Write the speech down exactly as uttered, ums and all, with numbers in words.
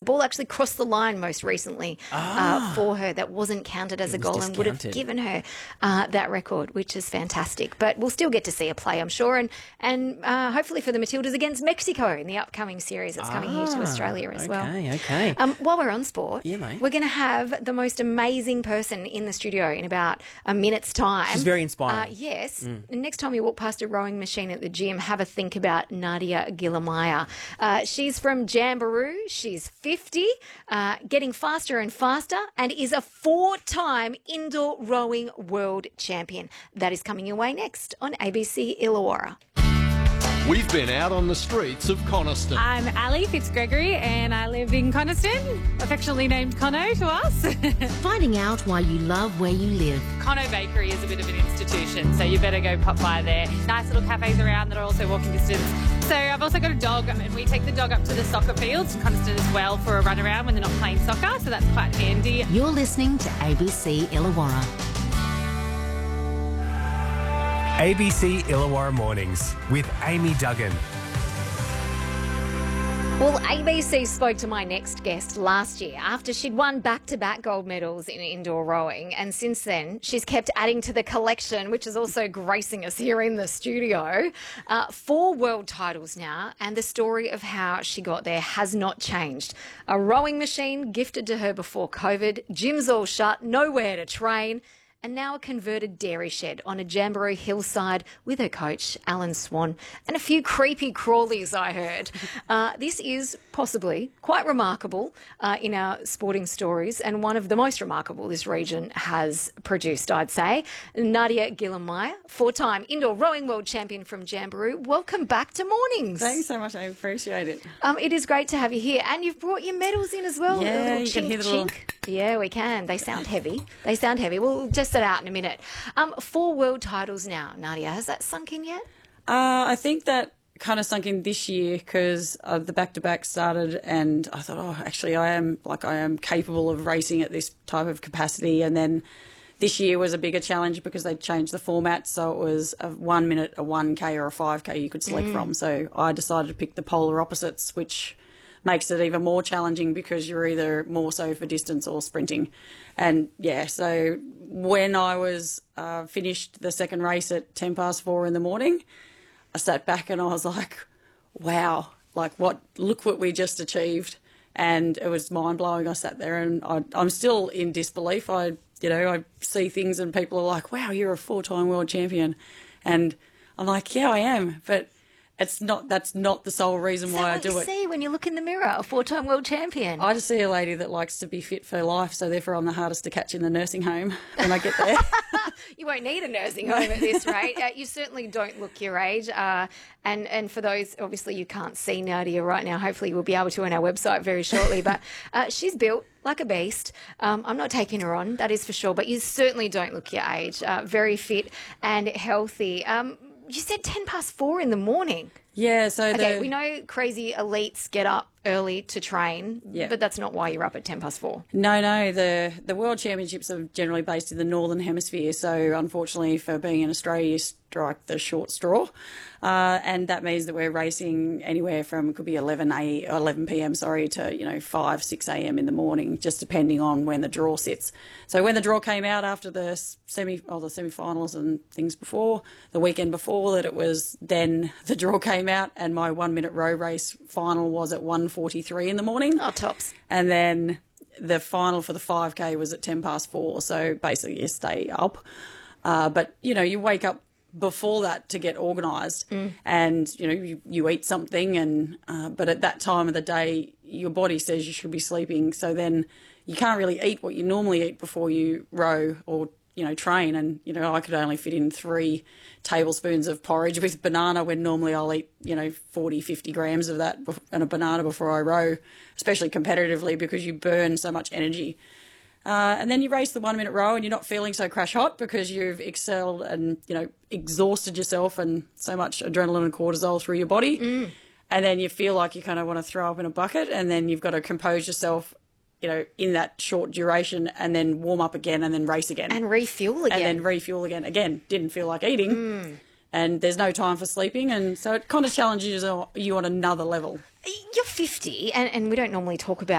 ball actually crossed the line most recently Ah. uh, for her. That wasn't counted as a was goal and would have discounted. given her uh, that record, which is fantastic. But we'll still get to see her play, I'm sure, and and uh, hopefully for the Matildas against Mexico in the upcoming series that's coming here to Ah, Australia as well. Okay, okay. Um, while we're on sport, Yeah, mate. we're going to have the most amazing person in the studio in about a minute's time. She's very inspiring. Uh, yes. Mm. Next time you walk past a rowing machine at the gym, have a think about Nadia Gillamaya. Uh, she's from Jamboree. She's fifty, uh, getting faster and faster, and is a four-time indoor rowing world champion. That is coming your way next on A B C Illawarra. We've been out on the streets of Coniston. I'm Ali Fitzgregory and I live in Coniston, affectionately named Conno to us. Finding out why you love where you live. Conno Bakery is a bit of an institution, so you better go pop by there. Nice little cafes around that are also walking distance. So I've also got a dog and we take the dog up to the soccer fields in Coniston as well for a run around when they're not playing soccer, so that's quite handy. You're listening to A B C Illawarra. A B C Illawarra Mornings with Amy Duggan. Well, A B C spoke to my next guest last year after she'd won back-to-back gold medals in indoor rowing, and since then she's kept adding to the collection, which is also gracing us here in the studio. Uh, four world titles now, and the story of how she got there has not changed. A rowing machine gifted to her before COVID, gyms all shut, nowhere to train, and now a converted dairy shed on a Jamboree hillside with her coach, Alan Swan, and a few creepy crawlies, I heard. Uh, this is possibly quite remarkable uh, in our sporting stories, and one of the most remarkable this region has produced, I'd say. Nadia Gillamaya, four-time indoor rowing world champion from Jamboree. Welcome back to Mornings. Thanks so much. I appreciate it. Um, it is great to have you here, and you've brought your medals in as well. A Yeah, little you can chink, hear the little- chink. Yeah, we can. They sound heavy. They sound heavy. We'll just set out in a minute. Um, four world titles now, Nadia. Has that sunk in yet? Uh, I think that kind of sunk in this year because uh, the back-to-back started and I thought, oh, actually I am like I am capable of racing at this type of capacity. And then this year was a bigger challenge because they changed the format. So it was a one minute, a one K or a five K you could select mm. from. So I decided to pick the polar opposites, which makes it even more challenging because you're either more so for distance or sprinting. And yeah, so when I was uh, finished the second race at ten past four in the morning, I sat back and I was like, wow, like what, look what we just achieved. And it was mind blowing. I sat there and I, I'm still in disbelief. I, you know, I see things and people are like, wow, you're a four-time world champion. And I'm like, yeah, I am. But It's not. That's not the sole reason why I do you it. See when you look in the mirror, a four-time world champion. I just see a lady that likes to be fit for life, so therefore I'm the hardest to catch in the nursing home when I get there. You won't need a nursing home at this rate. Uh, you certainly don't look your age. Uh, and, and for those, obviously you can't see Nadia right now. Hopefully we'll be able to on our website very shortly. But uh, she's built like a beast. Um, I'm not taking her on, that is for sure. But you certainly don't look your age. Uh, very fit and healthy. Um, you said ten past four in the morning. Yeah, so Okay, the, we know crazy elites get up early to train, Yeah. but that's not why you're up at ten past four. No, no, the the World Championships are generally based in the Northern Hemisphere, so unfortunately for being in Australia, you strike the short straw, uh, and that means that we're racing anywhere from, it could be eleven a eleven p m, sorry, to, you know, five, six a m in the morning, just depending on when the draw sits. So when the draw came out after the semi, oh, the semi-finals and things before, the weekend before that, it was then the draw came out and my one-minute row race final was at one forty-three in the morning. Oh, tops. And then the final for the five K was at ten past four. So basically you stay up. Uh, but, you know, you wake up before that to get organised mm. and, you know, you, you eat something and, uh, but at that time of the day, your body says you should be sleeping. So then you can't really eat what you normally eat before you row or, you know, train. And, you know, I could only fit in three tablespoons of porridge with banana when normally I'll eat, you know, forty, fifty grams of that and a banana before I row, especially competitively because you burn so much energy. Uh, and then you race the one minute row and you're not feeling so crash hot because you've excelled and, you know, exhausted yourself and so much adrenaline and cortisol through your body. Mm. And then you feel like you kind of want to throw up in a bucket and then you've got to compose yourself, you know, in that short duration and then warm up again and then race again. And refuel again. And then refuel again. Again, didn't feel like eating. Mm. And there's no time for sleeping. And so it kind of challenges you on another level. You're fifty, and, and we don't normally talk about